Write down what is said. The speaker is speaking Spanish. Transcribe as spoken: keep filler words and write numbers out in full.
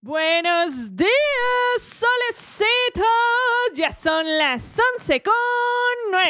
Buenos días, solecitos. Ya son las once con nueve.